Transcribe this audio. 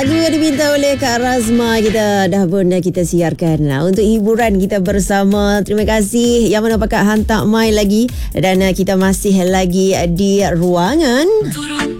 Lagu yang diminta oleh Kak Razma dah pun kita siarkan untuk hiburan kita bersama. Terima kasih yang mana pakat hantar mai lagi. Dan kita masih lagi di ruangan